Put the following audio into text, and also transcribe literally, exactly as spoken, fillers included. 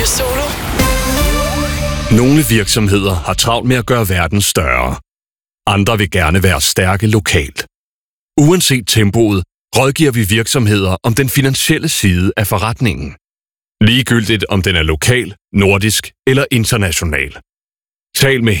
Solo. Nogle virksomheder har travlt med at gøre verden større. Andre vil gerne være stærke lokalt. Uanset tempoet, rådgiver vi virksomheder om den finansielle side af forretningen. Ligegyldigt om den er lokal, nordisk eller international. Tal med